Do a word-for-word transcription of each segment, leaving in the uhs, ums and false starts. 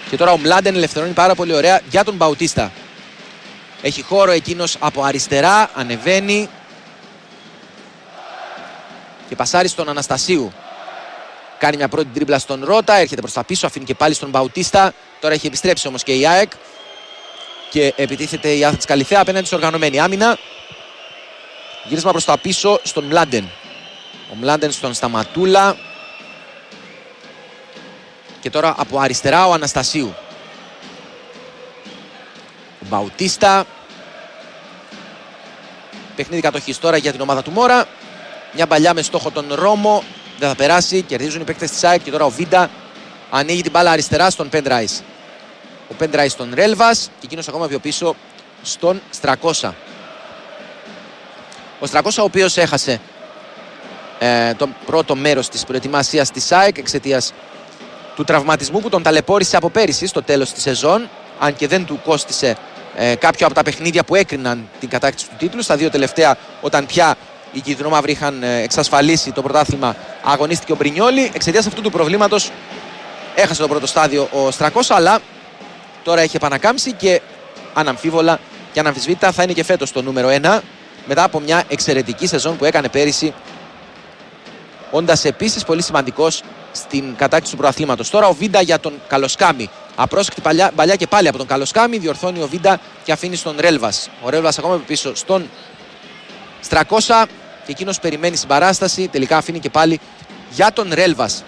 Και τώρα ο Μλάντεν ελευθερώνει πάρα πολύ ωραία για τον Μπαουτίστα. Έχει χώρο εκείνος από αριστερά, ανεβαίνει και πασάρει στον Αναστασίου. Κάνει μια πρώτη τρίμπλα στον Ρώτα, έρχεται προς τα πίσω, αφήνει και πάλι στον Μπαουτίστα. Τώρα έχει επιστρέψει όμως και η ΑΕΚ και επιτίθεται η Άθλητης Καλιθέα απέναντι σε οργανωμένη άμυνα. Γύρισμα προς τα πίσω στον Μλάντεν. Ο Μλάντεν στον Σταματούλα. Και τώρα από αριστερά ο Αναστασίου. Ο Μπαουτίστα. Παιχνίδι κατοχής τώρα για την ομάδα του Μόρα. Μια παλιά με στόχο τον Ρώμο. Δεν θα περάσει. Κερδίζουν οι παίκτες της ΑΕΚ. Και τώρα ο Βίντα ανοίγει την μπάλα αριστερά στον Πέντραις. Ο Πέντραις στον Ρέλβας. Και εκείνος ακόμα πιο πίσω στον Στρακώσα. Ο Στρακώσα ο οποίος έχασε ε, το πρώτο μέρος της προετοιμασίας της ΑΕΚ εξαιτίας του τραυματισμού που τον ταλαιπώρησε από πέρυσι στο τέλος της σεζόν, αν και δεν του κόστισε ε, κάποιο από τα παιχνίδια που έκριναν την κατάκτηση του τίτλου. Στα δύο τελευταία, όταν πια οι κυτρινόμαυροι είχαν ε, εξασφαλίσει το πρωτάθλημα, αγωνίστηκε ο Μπρινιόλι. Εξαιτίας αυτού του προβλήματος έχασε το πρώτο στάδιο ο Στρακώσα, αλλά τώρα έχει επανακάμψει και αναμφίβολα και αναμφισβήτητα θα είναι και φέτος το νούμερο ένα, μετά από μια εξαιρετική σεζόν που έκανε πέρυσι, όντας επίσης πολύ σημαντικός στην κατάκτηση του πρωταθλήματος. Τώρα ο Βίντα για τον Καλοσκάμι. Απρόσεκτη παλιά, παλιά και πάλι από τον Καλοσκάμι. Διορθώνει ο Βίντα και αφήνει στον Ρέλβας. Ο Ρέλβας ακόμα πίσω στον Στρακώσα. Και εκείνος περιμένει συμπαράσταση. Τελικά αφήνει και πάλι για τον Ρέλβας.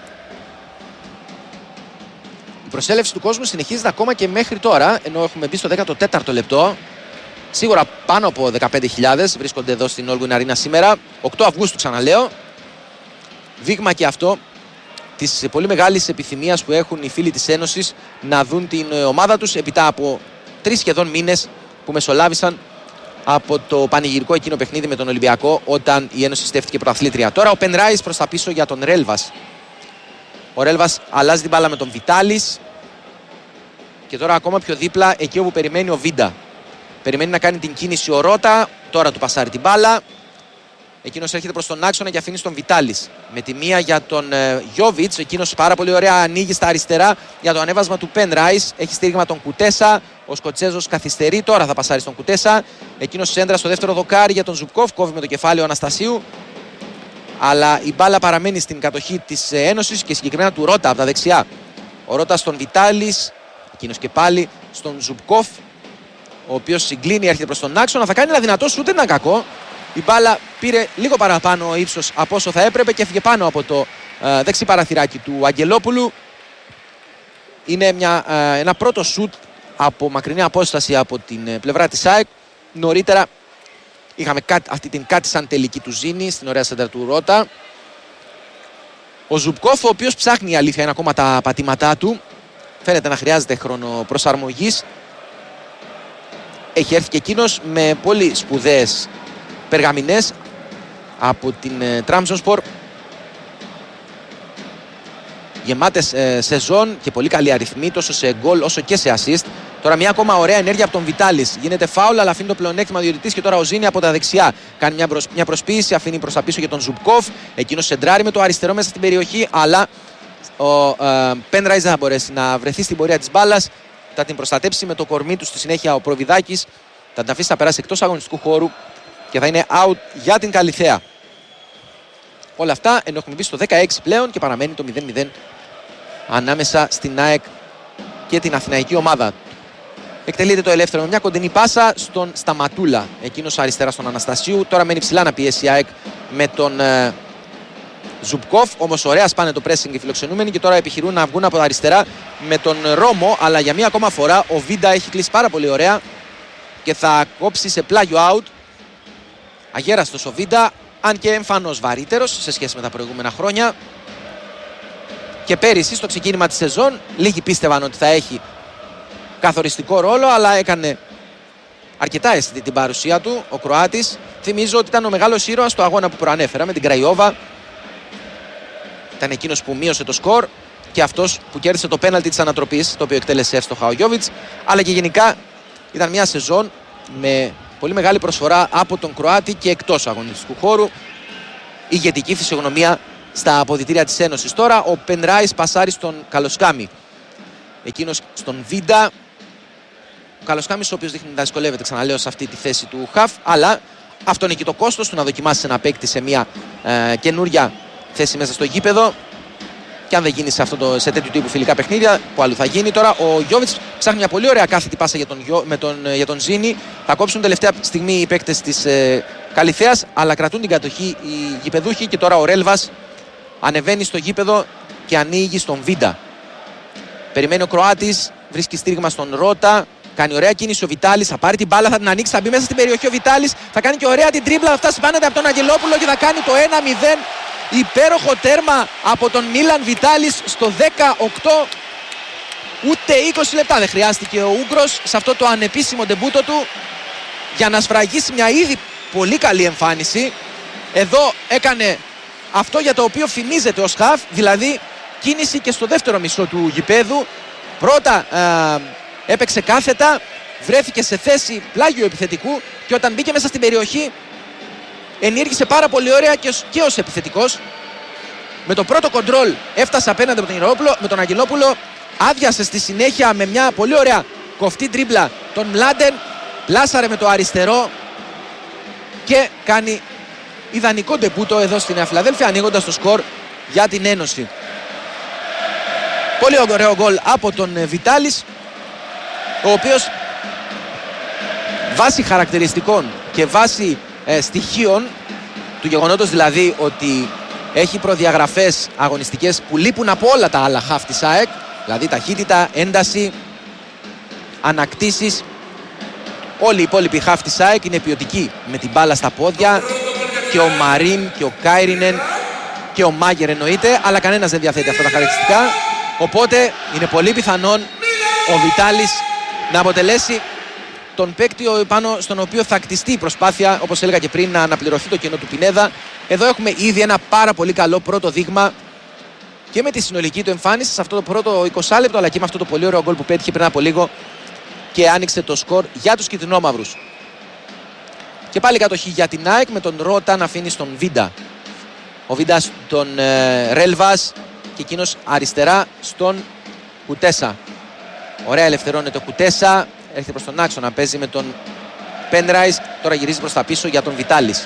Η προσέλευση του κόσμου συνεχίζεται ακόμα και μέχρι τώρα. Ενώ έχουμε μπει στο δέκατο τέταρτο λεπτό. Σίγουρα πάνω από δεκαπέντε χιλιάδες βρίσκονται εδώ στην Όλγουιν Arenas σήμερα. οκτώ Αυγούστου ξαναλέω. Δείγμα και αυτό της πολύ μεγάλης επιθυμίας που έχουν οι φίλοι της Ένωσης να δουν την ομάδα τους επειτά από τρεις σχεδόν μήνες που μεσολάβησαν από το πανηγυρικό εκείνο παιχνίδι με τον Ολυμπιακό, όταν η Ένωση στέφθηκε πρωταθλήτρια. Τώρα ο Πενράις προς τα πίσω για τον Ρέλβας. Ο Ρέλβας αλλάζει την μπάλα με τον Βιτάλης και τώρα ακόμα πιο δίπλα εκεί όπου περιμένει ο Βίντα. Περιμένει να κάνει την κίνηση ο Ρώτα, τώρα του πασάρει την μπάλα. Εκείνος έρχεται προς τον άξονα και αφήνει στον Βιτάλης. Με τη μία για τον ε, Γιόβιτς. Εκείνος πάρα πολύ ωραία ανοίγει στα αριστερά για το ανέβασμα του Πενράις. Έχει στήριγμα τον Κουτέσα. Ο Σκοτσέζος καθυστερεί. Τώρα θα πασάρει στον Κουτέσα. Εκείνος σέντρα στο δεύτερο δοκάρι για τον Ζουμπκόφ. Κόβει με το κεφάλι ο Αναστασίου. Αλλά η μπάλα παραμένει στην κατοχή της Ένωσης και συγκεκριμένα του Ρώτα από τα δεξιά. Ο Ρώτα στον Βιτάλης. Εκείνος και πάλι στον Ζουμπκόφ, ο οποίος συγκλίνει, έρχεται προς τον άξονα. Θα κάνει ένα δυνατό σούτ, δεν ήταν κακό. Η μπάλα πήρε λίγο παραπάνω ύψος από όσο θα έπρεπε και έφυγε πάνω από το ε, δεξί παραθυράκι του Αγγελόπουλου. Είναι μια, ε, ένα πρώτο σούτ από μακρινή απόσταση από την ε, πλευρά της ΑΕΚ. Νωρίτερα είχαμε κάτι, αυτή την κάτι σαν τελική του Ζήνη στην ωραία σέντρα του Ρώτα. Ο Ζουμπκόφ, ο οποίος ψάχνει, η αλήθεια είναι, ακόμα τα πατήματά του. Φαίνεται να χρειάζεται χρόνο προσαρμογής. Έχει έρθει και εκείνος με πολύ σπουδαίες περγαμηνές από την ε, Τραμζονσπορ. Γεμάτες ε, σεζόν και πολύ καλή αριθμή τόσο σε γκολ όσο και σε assist. Τώρα μια ακόμα ωραία ενέργεια από τον Βιτάλης. Γίνεται φάουλ, αλλά αφήνει το πλεονέκτημα διαιτητής και τώρα ο Ζήνη από τα δεξιά κάνει μια, προσ... μια προσποίηση, αφήνει προς τα πίσω για τον Ζουμπκόφ. Εκείνος σεντράρει με το αριστερό μέσα στην περιοχή, αλλά ο ε, Πενράις δεν θα μπορέσει να βρεθεί στην πορεία της μπάλας. Θα την προστατέψει με το κορμί του στη συνέχεια ο Προβιδάκης. Θα την αφήσει να περάσει εκτός αγωνιστικού χώρου και θα είναι out για την Καλιθέα. Όλα αυτά ενώ έχουμε μπει στο δεκαέξι πλέον και παραμένει το μηδέν μηδέν ανάμεσα στην ΑΕΚ και την αθηναϊκή ομάδα. Εκτελείται το ελεύθερο με μια κοντινή πάσα στον Σταματούλα. Εκείνος αριστερά στον Αναστασίου. Τώρα μένει ψηλά να πιέσει η ΑΕΚ με τον ε, Ζουμπκόφ. Όμως ωραία σπάνε το pressing οι φιλοξενούμενοι και τώρα επιχειρούν να βγουν από τα αριστερά με τον Ρώμο. Αλλά για μια ακόμα φορά ο Βίντα έχει κλείσει πάρα πολύ ωραία και θα κόψει σε πλάγιο out. Αγέραστος ο Βίντα, αν και εμφανώς βαρύτερος σε σχέση με τα προηγούμενα χρόνια. Και πέρυσι στο ξεκίνημα της σεζόν λίγοι πίστευαν ότι θα έχει καθοριστικό ρόλο, αλλά έκανε αρκετά αισθητή την παρουσία του ο Κροάτης. Θυμίζω ότι ήταν ο μεγάλος ήρωας στο αγώνα που προανέφερα με την Κραϊόβα. Ήταν εκείνος που μείωσε το σκορ και αυτός που κέρδισε το πέναλτι της ανατροπής, το οποίο εκτέλεσε εύστοχα ο Γιόβιτς. Αλλά και γενικά ήταν μια σεζόν με πολύ μεγάλη προσφορά από τον Κροάτη και εκτός αγωνιστικού χώρου. Ηγετική φυσιογνωμία στα αποδυτήρια της Ένωσης. Τώρα ο Πενράις πασάρει στον Καλοσκάμι. Εκείνος στον Βίντα. Ο Καλοσκάμης, ο οποίος δείχνει να δυσκολεύεται, ξαναλέω, σε αυτή τη θέση του χαφ. Αλλά αυτό είναι και το κόστος του, να δοκιμάσει ένα παίκτη σε μια ε, καινούρια θέση μέσα στο γήπεδο. Και αν δεν γίνει σε, αυτό το, σε τέτοιου τύπου φιλικά παιχνίδια, που αλλού θα γίνει τώρα. Ο Γιόβιτς ψάχνει μια πολύ ωραία κάθετη πάσα για τον, με τον, για τον Ζήνη. Θα κόψουν τελευταία στιγμή οι παίκτες της ε, Καλιθέας, αλλά κρατούν την κατοχή οι γηπεδούχοι. Και τώρα ο Ρέλβας ανεβαίνει στο γήπεδο και ανοίγει στον Βίντα. Περιμένει ο Κροάτης, βρίσκει στήριγμα στον Ρώτα. Κάνει ωραία κίνηση ο Βιτάλης, θα πάρει την μπάλα, θα την ανοίξει, θα μπει μέσα στην περιοχή ο Βιτάλης. Θα κάνει και ωραία την τρίμπλα, θα φτάσει πάνω από τον Αγγελόπουλο και θα κάνει το ένα μηδέν. Υπέροχο τέρμα από τον Μίλαν Βιτάλης στο δεκαοκτώ. Ούτε είκοσι λεπτά δεν χρειάστηκε ο Ούγκρος σε αυτό το ανεπίσημο ντεμπούτο του για να σφραγίσει μια ήδη πολύ καλή εμφάνιση. Εδώ έκανε αυτό για το οποίο φημίζεται ως χαφ, δηλαδή κίνηση και στο δεύτερο μισό του γηπέδου. Πρώτα ε, έπαιξε κάθετα, βρέθηκε σε θέση πλάγιο επιθετικού και όταν μπήκε μέσα στην περιοχή ενήργησε πάρα πολύ ωραία και ως, και ως επιθετικός. Με το πρώτο κοντρόλ έφτασε απέναντι από τον Ηραόπουλο, με τον Αγγελόπουλο. Άδειασε στη συνέχεια με μια πολύ ωραία κοφτή τρίμπλα τον Μλάντεν. Πλάσαρε με το αριστερό και κάνει ιδανικό ντεμπούτο εδώ στη Νέα Φιλαδέλφια, ανοίγοντας το σκορ για την Ένωση. Πολύ ωραίο γκολ από τον Βιτάλης, ο οποίος βάσει χαρακτηριστικών και βάσει ε, στοιχείων του γεγονότος δηλαδή ότι έχει προδιαγραφές αγωνιστικές που λείπουν από όλα τα άλλα χαφ της ΑΕΚ, δηλαδή ταχύτητα, ένταση, ανακτήσεις. Όλοι οι υπόλοιποι χαφ της ΑΕΚ είναι ποιοτικοί με την μπάλα στα πόδια, και ο Μαρίν και ο Κάιρινεν και ο Μάγερ εννοείται, αλλά κανένας δεν διαθέτει αυτά τα χαρακτηριστικά, οπότε είναι πολύ πιθανόν ο Βιτάλης να αποτελέσει τον παίκτη πάνω στον οποίο θα κτιστεί η προσπάθεια, όπως έλεγα και πριν, να αναπληρωθεί το κενό του Πινέδα. Εδώ έχουμε ήδη ένα πάρα πολύ καλό πρώτο δείγμα και με τη συνολική του εμφάνιση σε αυτό το πρώτο είκοσι λεπτό, αλλά και με αυτό το πολύ ωραίο γκολ που πέτυχε πριν από λίγο και άνοιξε το σκορ για τους κιτρινόμαυρους. Και πάλι κατοχή για την ΑΕΚ με τον Ρώτα να αφήνει στον Βίντα. Ο Βίντα στον ε, Ρέλβας και εκείνος αριστερά στον Κουτέσα. Ωραία ελευθερώνεται ο Κουτέσα, έρχεται προς τον άξονα, παίζει με τον Πένραις, τώρα γυρίζει προς τα πίσω για τον Βιτάλης.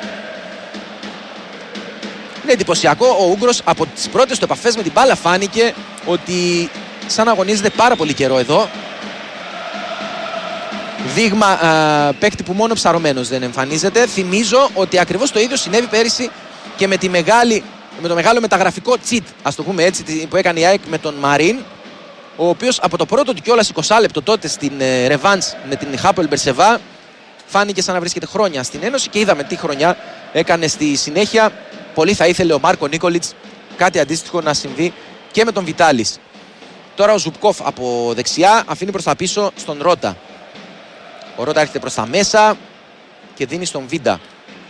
Είναι εντυπωσιακό, ο Ούγκρος από τις πρώτες του επαφές με την μπάλα φάνηκε ότι σαν αγωνίζεται πάρα πολύ καιρό εδώ. Δείγμα α, παίκτη που μόνο ψαρωμένος δεν εμφανίζεται. Θυμίζω ότι ακριβώς το ίδιο συνέβη πέρυσι και με, τη μεγάλη, με το μεγάλο μεταγραφικό τσιτ, ας το πούμε έτσι, που έκανε η ΑΕΚ με τον Μαρίν, ο οποίος από το πρώτο του κιόλας είκοσι λεπτό τότε στην ε, ρεβάνς με την Χάπολ Μπερσεβά φάνηκε σαν να βρίσκεται χρόνια στην Ένωση και είδαμε τι χρονιά έκανε στη συνέχεια. Πολύ θα ήθελε ο Μάρκο Νίκολιτς κάτι αντίστοιχο να συμβεί και με τον Βιτάλης. Τώρα ο Ζουπκόφ από δεξιά αφήνει προς τα πίσω στον Ρώτα. Ο Ρώτα έρχεται προς τα μέσα και δίνει στον Βίντα.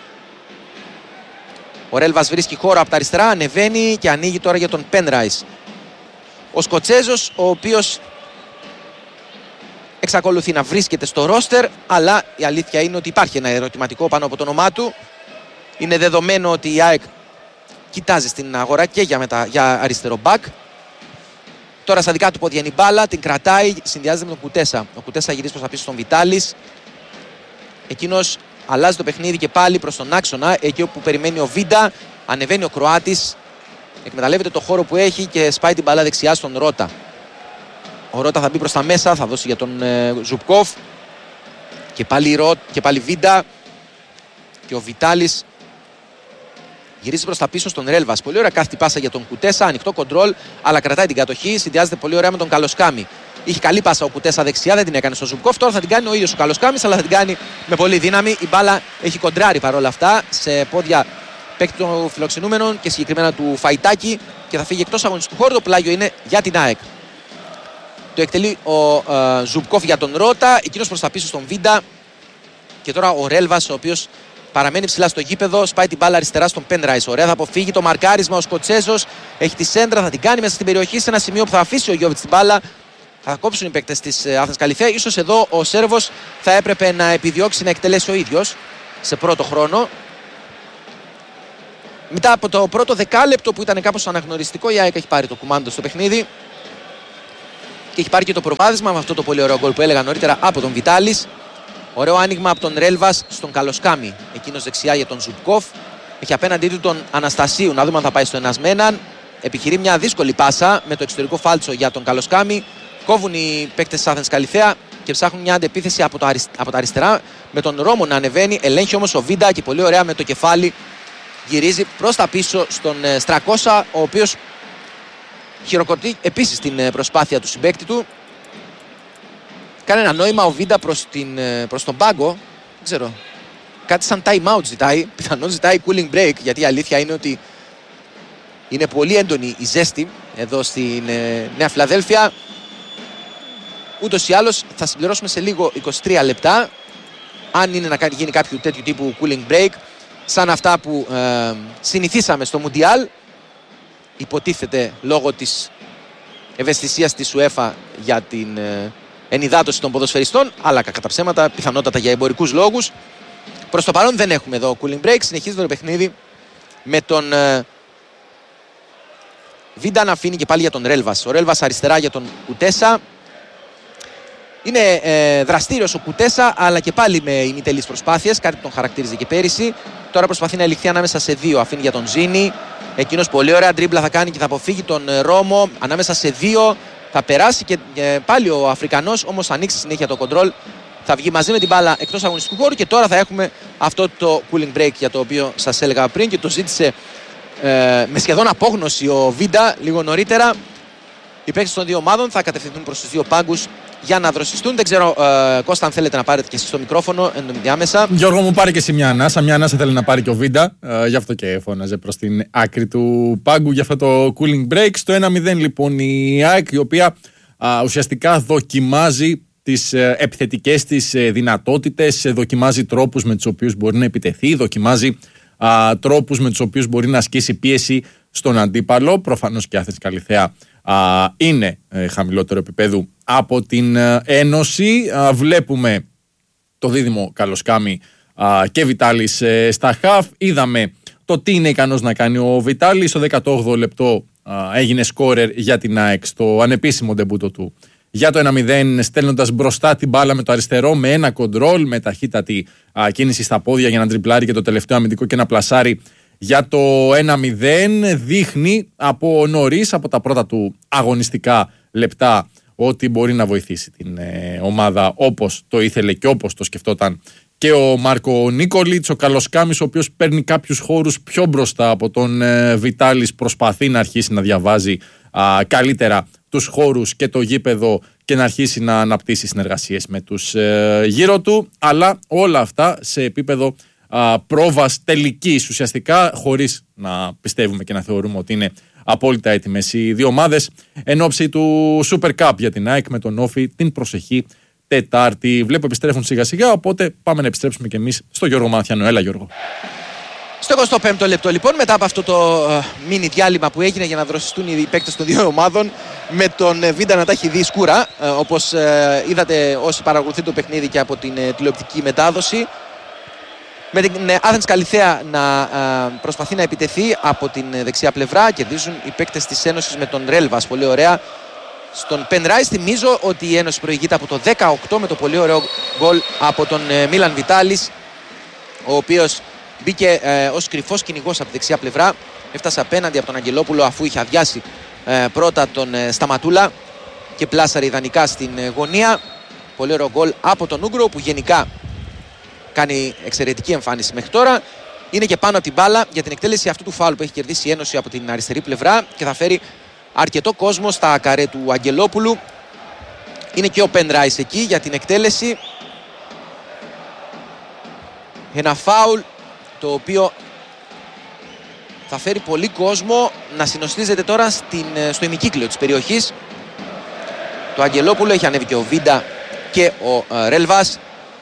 Ο Ρέλβας βρίσκει χώρο από τα αριστερά, ανεβαίνει και ανοίγει τώρα για τον Πένραις. Ο Σκοτσέζος, ο οποίος εξακολουθεί να βρίσκεται στο ρόστερ, αλλά η αλήθεια είναι ότι υπάρχει ένα ερωτηματικό πάνω από το όνομά του. Είναι δεδομένο ότι η ΑΕΚ κοιτάζει στην αγορά και για, μετα... για αριστερό μπακ. Τώρα στα δικά του πόδια είναι η μπάλα, την κρατάει, συνδυάζεται με τον Κουτέσα. Ο Κουτέσα γυρίζει προς τα πίσω στον Βιτάλης. Εκείνος αλλάζει το παιχνίδι και πάλι προς τον άξονα, εκεί όπου περιμένει ο Βίντα. Ανεβαίνει ο Κροάτης, εκμεταλλεύεται το χώρο που έχει και σπάει την μπάλα δεξιά στον Ρώτα. Ο Ρώτα θα μπει προς τα μέσα, θα δώσει για τον ε, Ζουπκόφ. Και πάλι, Ρω... και πάλι Βίντα. Και ο Βιτάλης γυρίζει προς τα πίσω στον Ρέλβας. Πολύ ωραία κάθετη πάσα για τον Κουτέσα, ανοιχτό κοντρόλ, αλλά κρατάει την κατοχή. Συνδυάζεται πολύ ωραία με τον Καλοσκάμη. Είχε καλή πάσα ο Κουτέσα δεξιά, δεν την έκανε στο Ζουπκόφ. Τώρα θα την κάνει ο ίδιος ο Καλοσκάμης, αλλά θα την κάνει με πολύ δύναμη. Η μπάλα έχει κοντράρει παρόλα αυτά σε πόδια παίκτη των φιλοξενούμενων και συγκεκριμένα του Φαϊτάκη και θα φύγει εκτός αγωνιστικού χώρου. Το πλάγιο είναι για την ΑΕΚ. Το εκτελεί ο ε, Ζουπκόφ για τον Ρώτα, εκείνος προς τα πίσω στον Βίντα. Και τώρα ο Ρέλβας, ο οποίος παραμένει ψηλά στο γήπεδο, σπάει την μπάλα αριστερά στον Πένραις. Ωραία, θα αποφύγει το μαρκάρισμα ο Σκοτσέζος. Έχει τη σέντρα, θα την κάνει μέσα στην περιοχή σε ένα σημείο που θα αφήσει ο Γιόβιτς την μπάλα. Θα κόψουν οι παίκτες της Άθενας Καλιθέα. Ίσως εδώ ο Σέρβος θα έπρεπε να επιδιώξει να εκτελέσει ο ίδιος σε πρώτο χρόνο. Μετά από το πρώτο δεκάλεπτο που ήταν κάπως αναγνωριστικό, η ΑΕΚ έχει πάρει το κουμάντο στο παιχνίδι. και έχει πάρει και το προβάδισμα με αυτό το πολύ ωραίο γκολ που έλεγα νωρίτερα από τον Βιτάλης. Ωραίο άνοιγμα από τον Ρέλβας στον Καλοσκάμι. Εκείνος δεξιά για τον Ζουμπκόφ. Έχει απέναντί του τον Αναστασίου. Να δούμε αν θα πάει στο ένας με έναν. Επιχειρεί μια δύσκολη πάσα με το εξωτερικό φάλτσο για τον Καλοσκάμι. Κόβουν οι παίκτες της Athens Καλιθέα και ψάχνουν μια αντεπίθεση από, το αρισ... από τα αριστερά με τον Ρώμο να ανεβαίνει. Ελέγχει όμως ο Βίντα και πολύ ωραία με το κεφάλι γυρίζει προς τα πίσω στον Στρακώσα, ο οποίος χειροκροτεί επίσης την προσπάθεια του συμπαίκτη του. Κάνει ένα νόημα ο Βίντα προς, την, προς τον πάγκο. Δεν ξέρω. Κάτι σαν time out ζητάει. Πιθανόν ζητάει cooling break, γιατί η αλήθεια είναι ότι είναι πολύ έντονη η ζέστη εδώ στην Νέα Φιλαδέλφια. Ούτως ή άλλως θα συμπληρώσουμε σε λίγο είκοσι τρία λεπτά. Αν είναι να γίνει κάποιο τέτοιου τύπου cooling break, σαν αυτά που ε, συνηθίσαμε στο Μουντιάλ, υποτίθεται λόγω της ευαισθησίας της UEFA για την ε, ενυδάτωση των ποδοσφαιριστών, αλλά κατά ψέματα πιθανότατα για εμπορικούς λόγους. Προς το παρόν δεν έχουμε εδώ cooling break. Συνεχίζει το παιχνίδι με τον ε, Βίντα να αφήνει και πάλι για τον Ρέλβας. Ο Ρέλβας αριστερά για τον Κουτέσα. Είναι ε, δραστήριος ο Κουτέσα, αλλά και πάλι με ημιτελείς προσπάθειες, κάτι που τον χαρακτήριζε και πέρυσι. Τώρα προσπαθεί να ελιχθεί ανάμεσα σε δύο. Αφήνει για τον Ζήνη. Εκείνος πολύ ωραία ντρίμπλα θα κάνει και θα αποφύγει τον ε, Ρώμο. Ανάμεσα σε δύο θα περάσει και ε, πάλι ο Αφρικανός, όμως θα ανοίξει συνέχεια το κοντρόλ. Θα βγει μαζί με την μπάλα εκτός αγωνιστικού χώρου και τώρα θα έχουμε αυτό το cooling break για το οποίο σας έλεγα πριν και το ζήτησε ε, με σχεδόν απόγνωση ο Βίντα λίγο νωρίτερα. Οι παίκτες των δύο ομάδων θα κατευθυνθούν προς τους δύο πάγκους για να δροσιστούν. Δεν ξέρω, ε, Κώστα, αν θέλετε να πάρετε και εσείς στο μικρόφωνο ενδιάμεσα. Γιώργο, μου πάρει και εσύ μια ανάσα. Μια ανάσα θέλει να πάρει και ο Βίντα. Ε, γι' αυτό και φώναζε προς την άκρη του πάγκου για αυτό το cooling break. Στο ένα μηδέν λοιπόν η ΑΕΚ, η οποία α, ουσιαστικά δοκιμάζει τις ε, επιθετικές της ε, δυνατότητες, ε, δοκιμάζει τρόπους με τους οποίους μπορεί να επιτεθεί, δοκιμάζει α, τρόπους με τους οποίους μπορεί να ασκήσει πίεση στον αντίπαλο. Προφανώς και η Athens Καλιθέα α, είναι ε, χαμηλότερο επίπεδου από την ε, Ένωση. Α, βλέπουμε το δίδυμο Καλοσκάμι α, και Βιτάλης ε, στα χαφ. Είδαμε το τι είναι ικανός να κάνει ο Βιτάλης. Στο δέκατο όγδοο λεπτό α, έγινε σκόρερ για την ΑΕΚ στο ανεπίσημο ντεμπούτο του για το ένα μηδέν, στέλνοντας μπροστά την μπάλα με το αριστερό, με ένα κοντρόλ, με ταχύτατη α, κίνηση στα πόδια για να τριπλάρει και το τελευταίο αμυντικό και να πλασάρει για το ένα μηδέν. Δείχνει από νωρίς, από τα πρώτα του αγωνιστικά λεπτά, ότι μπορεί να βοηθήσει την ε, ομάδα όπως το ήθελε και όπως το σκεφτόταν και ο Μάρκο Νίκολιτς. Ο Καλοσκάμις, ο οποίος παίρνει κάποιους χώρους πιο μπροστά από τον ε, Βιτάλης, προσπαθεί να αρχίσει να διαβάζει α, καλύτερα τους χώρους και το γήπεδο και να αρχίσει να αναπτύσσει συνεργασίες με τους ε, γύρω του, αλλά όλα αυτά σε επίπεδο α, πρόβας τελικής, ουσιαστικά χωρίς να πιστεύουμε και να θεωρούμε ότι είναι απόλυτα έτοιμες οι δύο ομάδες εν ώψη του Super Cup για την ΑΕΚ με τον Όφη την προσεχή Τετάρτη. Βλέπω επιστρέφουν σιγά σιγά, οπότε πάμε να επιστρέψουμε και εμείς στο Γιώργο Μαναθιάνο. Έλα Γιώργο. Στο εικοστό πέμπτο λεπτό λοιπόν, μετά από αυτό το μίνι uh, διάλειμμα που έγινε για να δροσιστούν οι παίκτες των δύο ομάδων, με τον uh, Βίντα να τα έχει δει σκούρα, uh, όπως uh, είδατε όσοι παρακολουθείτε το παιχνίδι και από την uh, τηλεοπτική μετάδοση, με την uh, Athens Καλιθέα να uh, προσπαθεί να επιτεθεί από την uh, δεξιά πλευρά. Κερδίζουν οι παίκτες της Ένωσης με τον Ρέλβας πολύ ωραία στον Πενράις. Θυμίζω ότι η Ένωση προηγείται από το δεκαοκτώ με το πολύ ωραίο γκολ από τον uh, Μίλαν Βιτάλης, ο οποίος μπήκε ε, ως κρυφός κυνηγός από τη δεξιά πλευρά. Έφτασε απέναντι από τον Αγγελόπουλο αφού είχε αδειάσει ε, πρώτα τον ε, Σταματούλα και πλάσαρε ιδανικά στην ε, γωνία. Πολύ ωραίο γκολ από τον Ούγκρο που γενικά κάνει εξαιρετική εμφάνιση μέχρι τώρα. Είναι και πάνω από την μπάλα για την εκτέλεση αυτού του φάουλ που έχει κερδίσει η Ένωση από την αριστερή πλευρά και θα φέρει αρκετό κόσμο στα καρέ του Αγγελόπουλου. Είναι και ο Πενράις εκεί για την εκτέλεση. Ένα φάουλ το οποίο θα φέρει πολύ κόσμο να συνοστίζεται τώρα στην, στο ημικύκλιο της περιοχής. Το Αγγελόπουλο, έχει ανέβει και ο Βίντα και ο ε, Ρέλβας.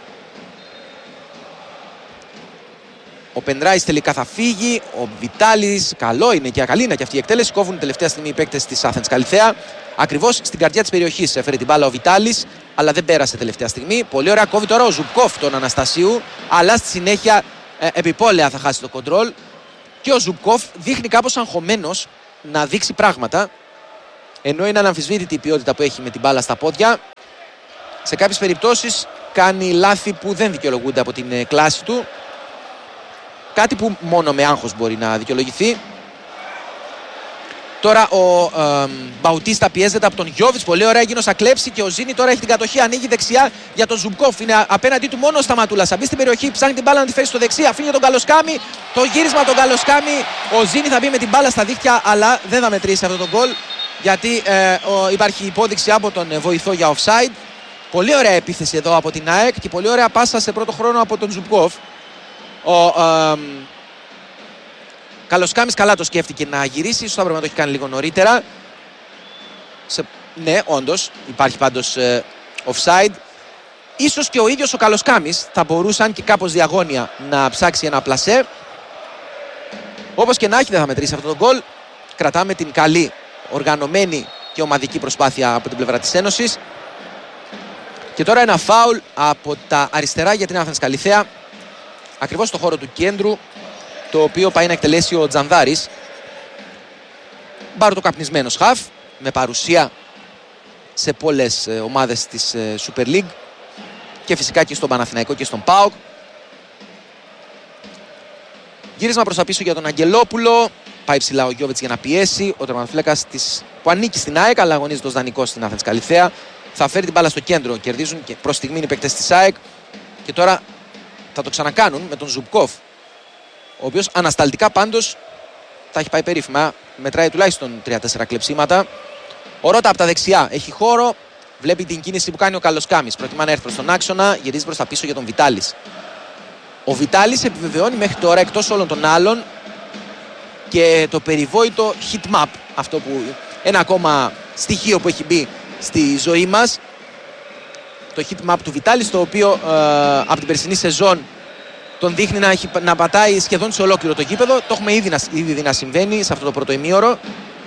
Ο Πενράις τελικά θα φύγει, ο Βιτάλης, καλό είναι και καλή είναι και αυτή η εκτέλεση. Κόβουν τελευταία στιγμή οι παίκτες της Athens Καλιθέα. Ακριβώς στην καρδιά της περιοχής έφερε την μπάλα ο Βιτάλης, αλλά δεν πέρασε τελευταία στιγμή. Πολύ ωραία κόβει τώρα ο Ζουμπκόφ τον Αναστασίου, αλλά στη συνέχεια ε, επιπόλαια θα χάσει το κοντρόλ. Και ο Ζουμπκόφ δείχνει κάπως αγχωμένος να δείξει πράγματα. ενώ είναι αναμφισβήτητη η ποιότητα που έχει με την μπάλα στα πόδια, σε κάποιες περιπτώσεις κάνει λάθη που δεν δικαιολογούνται από την κλάση του. Κάτι που μόνο με άγχος μπορεί να δικαιολογηθεί. Τώρα ο ε, Μπαουτίστα πιέζεται από τον Γιόβιτς. Πολύ ωραία, εκείνος θα κλέψει και ο Ζήνη τώρα έχει την κατοχή. Ανοίγει δεξιά για τον Ζουμπκόφ. Είναι απέναντί του μόνο ο Σταματούλας. Θα μπει στην περιοχή, ψάχνει την μπάλα να τη φέρει στο δεξί. Αφήνει τον Καλοσκάμι. Το γύρισμα τον Καλοσκάμι. Ο Ζήνη θα μπει με την μπάλα στα δίχτυα, αλλά δεν θα μετρήσει αυτό το γκολ. Γιατί ε, ο, υπάρχει υπόδειξη από τον βοηθό για offside. Πολύ ωραία επίθεση εδώ από την ΑΕΚ και πολύ ωραία πάσα σε πρώτο χρόνο από τον Ζουμπκόφ. Ο ε, Καλοσκάμις καλά το σκέφτηκε να γυρίσει, ίσως θα πρέπει να το έχει κάνει λίγο νωρίτερα. Σε... Ναι, όντως, υπάρχει πάντως ε, offside. Ίσως και ο ίδιος ο Καλοσκάμις θα μπορούσε, αν και κάπως διαγώνια, να ψάξει ένα πλασέ. Όπως και να έχει, δεν θα μετρήσει αυτό το γκολ. Κρατάμε την καλή, οργανωμένη και ομαδική προσπάθεια από την πλευρά της Ένωσης. Και τώρα ένα φάουλ από τα αριστερά για την Άθενας Καλιθέα, ακριβώς στο χώρο του κέντρου, το οποίο πάει να εκτελέσει ο Τζανδάρης. Μπαρτοκαπνισμένος χαφ, με παρουσία σε πολλές ε, ομάδες της ε, Super League και φυσικά και στον Παναθηναϊκό και στον ΠΑΟΚ. Γύρισμα προς τα πίσω για τον Αγγελόπουλο. Πάει ψηλά ο Γιόβιτς για να πιέσει. Ο τερματοφύλακας της, που ανήκει στην ΑΕΚ αλλά αγωνίζεται ως δανεικός στην Άθενας Καλιθέα, θα φέρει την μπάλα στο κέντρο. Κερδίζουν και προς στιγμή οι παίκτες της ΑΕΚ. Και τώρα θα το ξανακάνουν με τον Ζουμπκόφ, ο οποίος ανασταλτικά πάντως θα έχει πάει περίφημα. Μετράει τουλάχιστον τρία τέσσερα κλεψίματα. Ο Ρώτα από τα δεξιά έχει χώρο. Βλέπει την κίνηση που κάνει ο Καλοσκάμις. Προτιμά να έρθει προς τον άξονα. Γυρίζει προς τα πίσω για τον Βιτάλης. Ο Βιτάλης επιβεβαιώνει μέχρι τώρα, εκτός όλων των άλλων, και το περιβόητο hit map. Αυτό που ένα ακόμα στοιχείο που έχει μπει στη ζωή μας. Το hit map του Βιτάλης, το οποίο ε, από την περσινή σεζόν τον δείχνει να, έχει, να πατάει σχεδόν σε ολόκληρο το γήπεδο. Το έχουμε ήδη να, ήδη δει να συμβαίνει σε αυτό το πρώτο ημίωρο.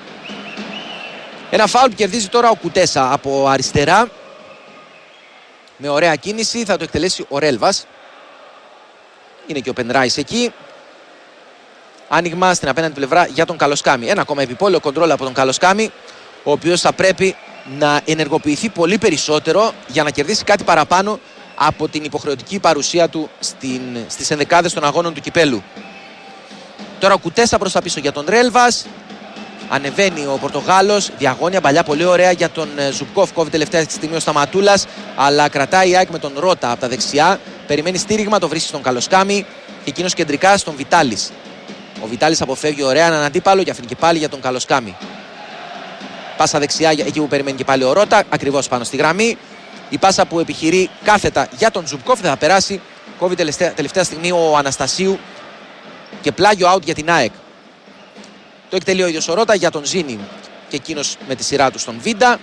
Ένα φάουλ που κερδίζει τώρα ο Κουτέσα από αριστερά. Με ωραία κίνηση θα το εκτελέσει ο Ρέλβας. Είναι και ο Πενράης εκεί. Άνοιγμα στην απέναντι πλευρά για τον Καλοσκάμι. Ένα ακόμα επιπόλαιο κοντρόλ από τον Καλοσκάμι, ο οποίος θα πρέπει να ενεργοποιηθεί πολύ περισσότερο για να κερδίσει κάτι παραπάνω από την υποχρεωτική παρουσία του στην, στις ενδεκάδες των αγώνων του κυπέλου. Τώρα ο Κουτέσα προς τα πίσω για τον Ρέλβας. Ανεβαίνει ο Πορτογάλος. Διαγώνια παλιά πολύ ωραία για τον Ζουμπκόφ. Κόβει τελευταία στιγμή ο Σταματούλας. Αλλά κρατάει η ΑΕΚ με τον Ρώτα από τα δεξιά. Περιμένει στήριγμα, το βρίσκει στον Καλοσκάμι. Και εκείνος κεντρικά στον Βιτάλης. Ο Βιτάλης αποφεύγει ωραία έναν αντίπαλο και αφήνει και πάλι για τον Καλοσκάμι. Πάσα δεξιά εκεί που περιμένει και πάλι ο Ρώτα. Ακριβώς πάνω στη γραμμή. Η πάσα που επιχειρεί κάθετα για τον Ζουμπκόφ δεν θα περάσει. Κόβει τελευταία, τελευταία στιγμή ο Αναστασίου και πλάγιο out για την ΑΕΚ. Το εκτελεί ο ίδιος ο Ρώτα για τον Ζήνη και εκείνος με τη σειρά του στον Βίντα.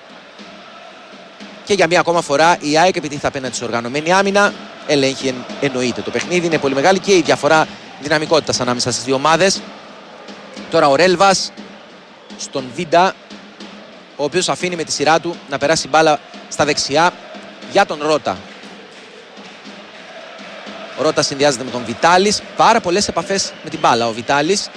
Και για μία ακόμα φορά η ΑΕΚ, επειδή θα απέναντι σε οργανωμένη άμυνα, ελέγχει εν, εννοείται το παιχνίδι. Είναι πολύ μεγάλη και η διαφορά δυναμικότητας ανάμεσα στις δύο ομάδες. Τώρα ο Ρέλβας στον Βίντα, ο οποίος αφήνει με τη σειρά του να περάσει μπάλα στα δεξιά για τον Ρώτα. Ο Ρώτα συνδυάζεται με τον Βιτάλης. Πάρα πολλές επαφές με την μπάλα ο Βιτάλης.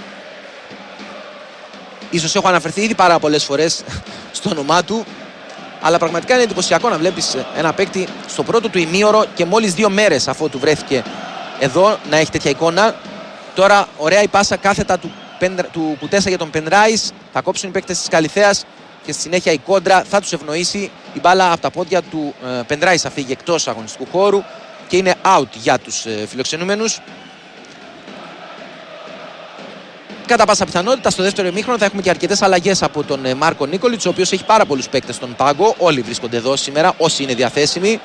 Ίσως έχω αναφερθεί ήδη πάρα πολλές φορές στο όνομά του, αλλά πραγματικά είναι εντυπωσιακό να βλέπεις ένα παίκτη στο πρώτο του ημίωρο και μόλις δύο μέρες αφού του βρέθηκε εδώ να έχει τέτοια εικόνα. Τώρα ωραία η πάσα κάθετα του, του Κουτέσα για τον Πενράης. Θα κόψουν οι παίκτες της Καλιθέας και στη συνέχεια η κόντρα θα τους ευνοήσει. Η μπάλα από τα πόδια του ε, Πενράης θα φύγει εκτός αγωνιστικού χώρου και είναι out για τους ε, φιλοξενούμενους. Κατά πάσα πιθανότητα στο δεύτερο ημίχρονο θα έχουμε και αρκετές αλλαγές από τον ε, Μάρκο Νίκολιτς, ο οποίος έχει πάρα πολλούς παίκτες στον πάγκο. Όλοι βρίσκονται εδώ σήμερα, όσοι είναι διαθέσιμοι.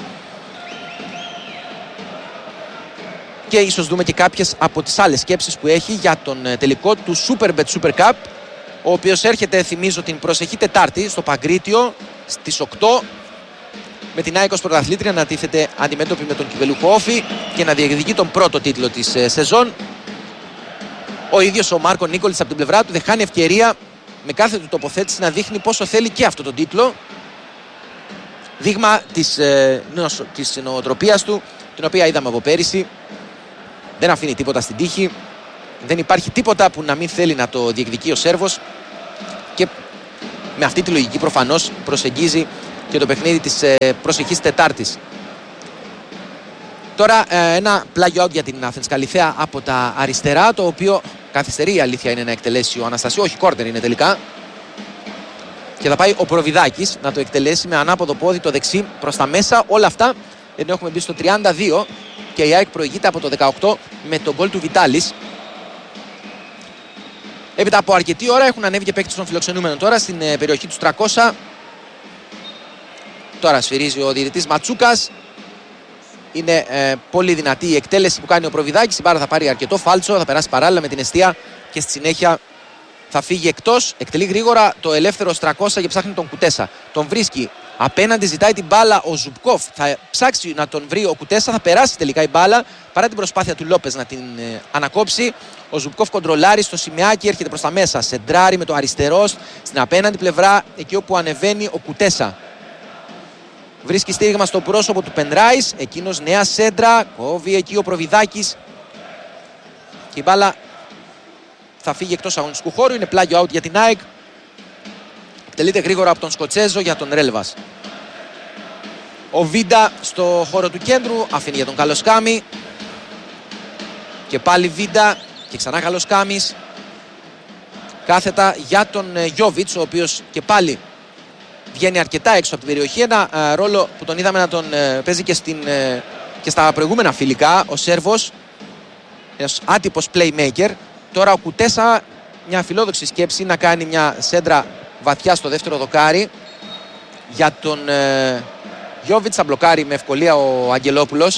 Και ίσως δούμε και κάποιες από τις άλλες σκέψεις που έχει για τον ε, τελικό του Superbet Super Cup, ο οποίος έρχεται, θυμίζω, την προσεχή Τετάρτη στο Παγκρίτιο στις οκτώ, με την ΑΕΚ ως πρωταθλήτρια να τίθεται αντιμέτωπη με τον Κυπελούχο Όφη και να διεκδικεί τον πρώτο τίτλο της ε, σεζόν. Ο ίδιος ο Μάρκο Νίκολιτς από την πλευρά του δεν χάνει ευκαιρία με κάθε του τοποθέτηση να δείχνει πόσο θέλει και αυτό τον τίτλο. Δείγμα της, ε, νος, της νοοτροπίας του, την οποία είδαμε από πέρυσι. Δεν αφήνει τίποτα στην τύχη. Δεν υπάρχει τίποτα που να μην θέλει να το διεκδικεί ο Σέρβος. Και με αυτή τη λογική προφανώς προσεγγίζει και το παιχνίδι της ε, προσεχής Τετάρτης. Τώρα ε, ένα πλάγιο out για την Athens Καλιθέα από τα αριστερά, το οποίο καθυστερεί, η αλήθεια είναι, να εκτελέσει ο Αναστασίου. Όχι, κόρνερ είναι τελικά. Και θα πάει ο Προβιδάκης να το εκτελέσει με ανάποδο πόδι το δεξί προς τα μέσα. Όλα αυτά ενώ έχουμε μπει στο τριάντα δύο και η ΑΕΚ προηγείται από το δεκαοκτώ με τον γκολ του Βιτάλης. Έπειτα από αρκετή ώρα έχουν ανέβει και παίκτες των φιλοξενούμενων τώρα στην ε, περιοχή του τριακόσια. Τώρα σφυρίζει ο διαιτητής Ματσούκας. Είναι ε, πολύ δυνατή η εκτέλεση που κάνει ο Προβιδάκης. Η μπάρα θα πάρει αρκετό φάλτσο, θα περάσει παράλληλα με την εστία και στη συνέχεια θα φύγει εκτός. Εκτελεί γρήγορα το ελεύθερο τριακόσια και ψάχνει τον Κουτέσα. Τον βρίσκει απέναντι, ζητάει την μπάλα ο Ζουμπκόφ. Θα ψάξει να τον βρει ο Κουτέσα, θα περάσει τελικά η μπάλα παρά την προσπάθεια του Λόπες να την ε, ανακόψει. Ο Ζουμπκόφ κοντρολάρει στο σημαίακι, έρχεται προς τα μέσα. Σεντράρει με το αριστερό στην απέναντι πλευρά, εκεί όπου ανεβαίνει ο Κουτέσα. Βρίσκει στήριγμα στο πρόσωπο του Πενράις. Εκείνος νέα σέντρα. Κόβει εκεί ο Προβιδάκης. Και η μπάλα θα φύγει εκτός αγωνιστικού χώρου. Είναι πλάγιο out για την ΑΕΚ. Εκτελείται γρήγορα από τον Σκοτσέζο για τον Ρέλβας. Ο Βίντα στο χώρο του κέντρου. Αφήνει για τον Καλοσκάμι. Και πάλι Βίντα. Και ξανά Καλοσκάμις. Κάθετα για τον Γιόβιτς, ο οποίος και πάλι βγαίνει αρκετά έξω από την περιοχή. Ένα ε, ρόλο που τον είδαμε να τον ε, παίζει και, στην, ε, και στα προηγούμενα φιλικά. Ο Σέρβος, ένας άτυπος playmaker. Τώρα ο Κουτέσα, μια φιλόδοξη σκέψη να κάνει μια σέντρα βαθιά στο δεύτερο δοκάρι. Για τον ε, Γιόβιτς θα μπλοκάρει με ευκολία ο Αγγελόπουλος.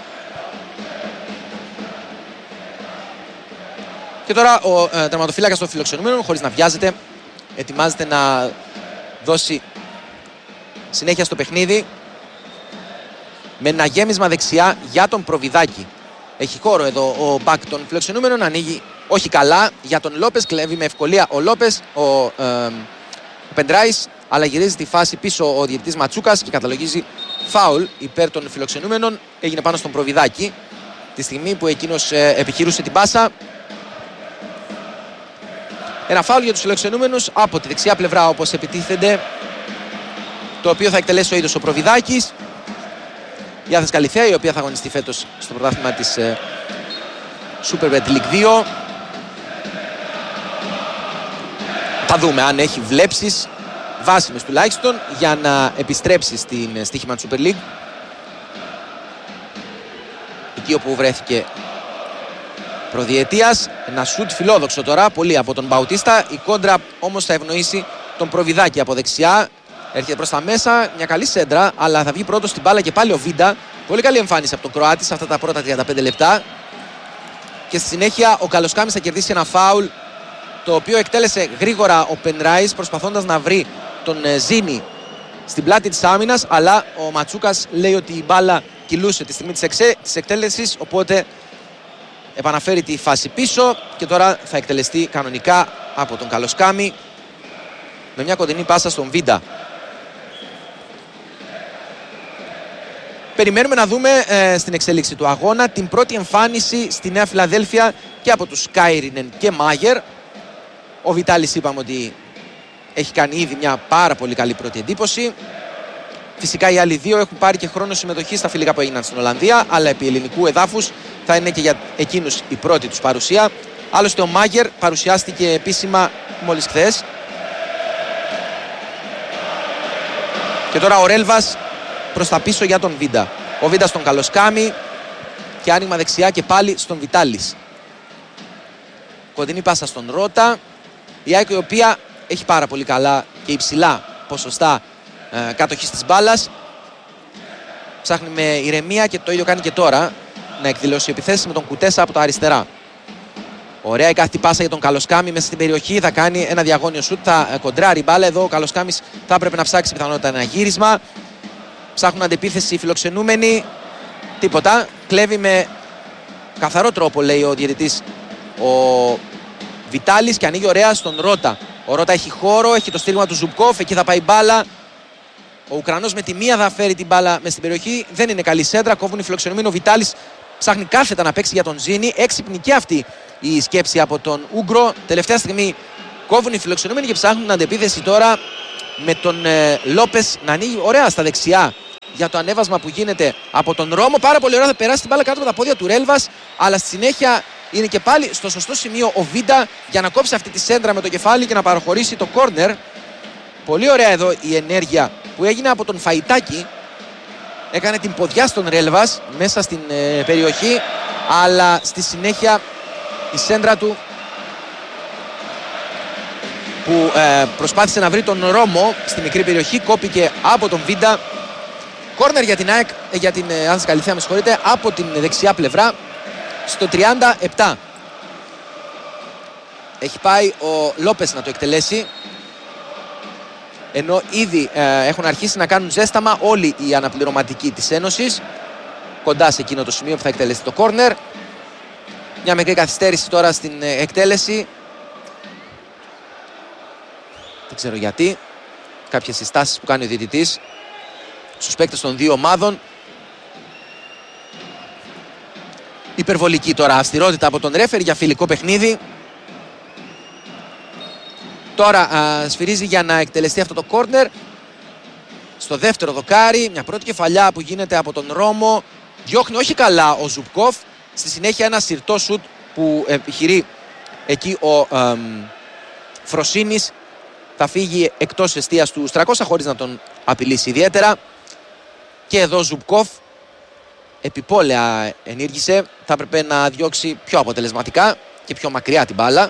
Και τώρα ο ε, τερματοφύλακας των φιλοξενούμενων, χωρίς να βιάζεται, ετοιμάζεται να δώσει συνέχεια στο παιχνίδι με ένα γέμισμα δεξιά για τον Προβιδάκη. Έχει χώρο εδώ ο μπακ των φιλοξενούμενων, ανοίγει όχι καλά για τον Λόπες, κλέβει με ευκολία ο Λόπες, ο, ε, ο Πεντράης, αλλά γυρίζει τη φάση πίσω ο διαιτητής Ματσούκας και καταλογίζει φάουλ υπέρ των φιλοξενούμενων. Έγινε πάνω στον Προβιδάκη τη στιγμή που εκείνος ε, επιχειρούσε την πάσα. Ένα φάουλ για τους φιλοξενούμενους από τη δεξιά πλευρά όπως επιτίθενται, το οποίο θα εκτελέσει ο ίδιος ο Προβιδάκης. Η Athens Καλιθέα, η οποία θα αγωνιστεί φέτος στο πρωτάθλημα της ε, Super Bet League δύο. Θα δούμε αν έχει βλέψεις, βάσιμες τουλάχιστον, για να επιστρέψει στην ε, στοίχημα της Super League. Εκεί όπου βρέθηκε προδιετίας. Ένα σουτ φιλόδοξο τώρα, πολύ από τον Μπαουτίστα. Η κόντρα όμως θα ευνοήσει τον Προβιδάκη από δεξιά. Έρχεται προς τα μέσα, μια καλή σέντρα, αλλά θα βγει πρώτος στην μπάλα και πάλι ο Βίντα. Πολύ καλή εμφάνιση από τον Κροάτη σε αυτά τα πρώτα τριάντα πέντε λεπτά. Και στη συνέχεια ο Καλοσκάμις θα κερδίσει ένα φάουλ, το οποίο εκτέλεσε γρήγορα ο Πενράις, προσπαθώντας να βρει τον Ζήνη στην πλάτη της άμυνας, αλλά ο Ματσούκας λέει ότι η μπάλα κυλούσε τη στιγμή της, εξε... της εκτέλεσης, οπότε επαναφέρει τη φάση πίσω και τώρα θα εκτελεστεί κανονικά από τον Καλοσκάμι με μια κοντινή πάσα στον Βίντα. Περιμένουμε να δούμε ε, στην εξέλιξη του αγώνα την πρώτη εμφάνιση στη Νέα Φιλαδέλφια και από τους Σκάιρινεν και Μάγερ. Ο Βιτάλης είπαμε ότι έχει κάνει ήδη μια πάρα πολύ καλή πρώτη εντύπωση. Φυσικά οι άλλοι δύο έχουν πάρει και χρόνο συμμετοχή στα φιλικά που έγιναν στην Ολλανδία, αλλά επί ελληνικού εδάφους θα είναι και για εκείνους η πρώτη τους παρουσία. Άλλωστε ο Μάγερ παρουσιάστηκε επίσημα μόλις χθες. Και τώρα ο Ρέλβας προς τα πίσω για τον Βίντα. Ο Βίντα στον Καλοσκάμι και άνοιγμα δεξιά και πάλι στον Βιτάλης. Κοντινή πάσα στον Ρώτα. Η ΑΕΚ, η οποία έχει πάρα πολύ καλά και υψηλά ποσοστά ε, κάτοχης της μπάλας. Ψάχνει με ηρεμία και το ίδιο κάνει και τώρα να εκδηλώσει επιθέσεις με τον Κουτέσα από τα αριστερά. Ωραία η κάθετη πάσα για τον Καλοσκάμι μέσα στην περιοχή. Θα κάνει ένα διαγώνιο σουτ, θα ε, κοντράρει μπάλα. Εδώ ο Καλοσκάμις θα έπρεπε να ψάξει πιθανότατα ένα γύρισμα. Ψάχνουν αντεπίθεση οι φιλοξενούμενοι. Τίποτα. Κλέβει με καθαρό τρόπο, λέει ο διαιτητής, ο Βιτάλης, και ανοίγει ωραία στον Ρώτα. Ο Ρώτα έχει χώρο, έχει το στήριγμα του Ζουμπκόφ, εκεί θα πάει μπάλα. Ο Ουκρανός με τη μία θα φέρει την μπάλα μέσα στην περιοχή. Δεν είναι καλή σέντρα, κόβουν οι φιλοξενούμενοι. Ο Βιτάλης ψάχνει κάθετα να παίξει για τον Ζήνη. Έξυπνη και αυτή η σκέψη από τον Ούγκρο. Τελευταία στιγμή Κόβουν οι φιλοξενούμενοι και ψάχνουν την αντεπίθεση τώρα με τον ε, Λόπες να ανοίγει ωραία στα δεξιά για το ανέβασμα που γίνεται από τον Ρώμο. Πάρα πολύ ωραία, θα περάσει την μπάλα κάτω από τα πόδια του Ρέλβας, αλλά στη συνέχεια είναι και πάλι στο σωστό σημείο ο Βίντα για να κόψει αυτή τη σέντρα με το κεφάλι και να παραχωρήσει το κόρνερ. Πολύ ωραία εδώ η ενέργεια που έγινε από τον Φαϊτάκη. Έκανε την ποδιά στον Ρέλβας μέσα στην ε, περιοχή, αλλά στη συνέχεια η σέντρα του που ε, προσπάθησε να βρει τον Ρώμο στη μικρή περιοχή κόπηκε από τον Βίντα. Κόρνερ για την ΑΕΚ, για την ε, Άθληση Καλυθέα, με συγχωρείτε, από την δεξιά πλευρά στο τριάντα επτά. Έχει πάει ο Λόπες να το εκτελέσει, ενώ ήδη ε, έχουν αρχίσει να κάνουν ζέσταμα όλοι οι αναπληρωματικοί της Ένωσης κοντά σε εκείνο το σημείο που θα εκτελέσει το κόρνερ. Μια μικρή καθυστέρηση τώρα στην ε, εκτέλεση. Δεν ξέρω γιατί. Κάποιες συστάσεις που κάνει ο διαιτητής στους παίκτες των δύο ομάδων. Υπερβολική τώρα αυστηρότητα από τον ρέφερ για φιλικό παιχνίδι. Τώρα α, σφυρίζει για να εκτελεστεί αυτό το κόρνερ. Στο δεύτερο δοκάρι, μια πρώτη κεφαλιά που γίνεται από τον Ρώμο. Διώχνει όχι καλά ο Ζουμπκόφ. Στη συνέχεια ένα συρτό σουτ που επιχειρεί εκεί ο ε, Φροσίνης. Θα φύγει εκτός εστίας του τριακόσια χωρίς να τον απειλήσει ιδιαίτερα. Και εδώ Ζουμπκόφ επιπόλαια ενήργησε. Θα έπρεπε να διώξει πιο αποτελεσματικά και πιο μακριά την μπάλα.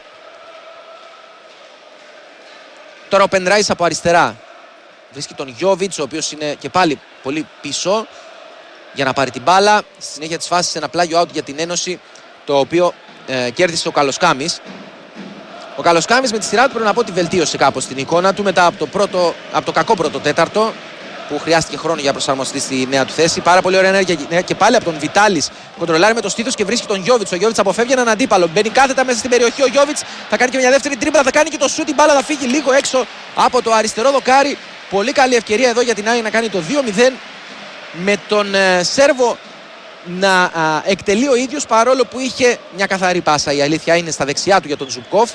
Τώρα ο Πενράις από αριστερά βρίσκει τον Γιόβιτς, ο οποίος είναι και πάλι πολύ πίσω για να πάρει την μπάλα. Στη συνέχεια της φάσης ένα πλάγιο out για την Ένωση, το οποίο ε, κέρδισε ο Καλοσκάμης. Ο Καλοσκάμης με τη σειρά του πρέπει να πω ότι βελτίωσε κάπως την εικόνα του μετά από το, πρώτο, από το κακό πρώτο τέταρτο που χρειάστηκε χρόνο για να προσαρμοστεί στη νέα του θέση. Πάρα πολύ ωραία ενέργεια και πάλι από τον Βιτάλης. Κοντρολάρει με το στήθος και βρίσκει τον Γιόβιτς. Ο Γιόβιτς αποφεύγει έναν αντίπαλο. Μπαίνει κάθετα μέσα στην περιοχή. Ο Γιόβιτς θα κάνει και μια δεύτερη τρίμπλα. Θα κάνει και το σούτ. Η μπάλα θα φύγει λίγο έξω από το αριστερό δοκάρι. Πολύ καλή ευκαιρία εδώ για την ΑΕΚ να κάνει το δύο μηδέν. Με τον ε, Σέρβο να α, εκτελεί ο ίδιος, παρόλο που είχε μια καθαρή πάσα. Η αλήθεια είναι στα δεξιά του για τον Ζουμπκόφ.